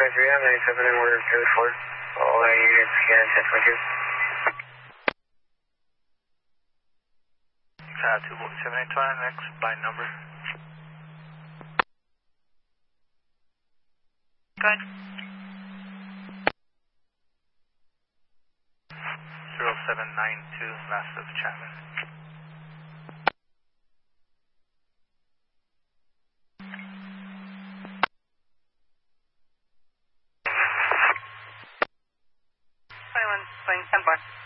I'm 97 and we're Philly 4. All our units can 10.2. 278, next by number. Good. 0792, last of Chapman. Silent, playing 10 bar.